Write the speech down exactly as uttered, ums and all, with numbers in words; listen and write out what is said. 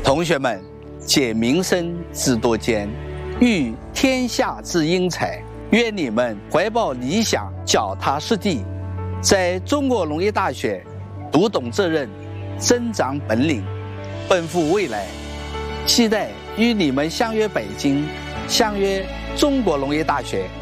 同学们，借民生之多艰，育天下之英才。愿你们怀抱理想，脚踏实地，在中国农业大学读懂责任，增长本领，奔赴未来。期待与你们相约北京，相约中国农业大学。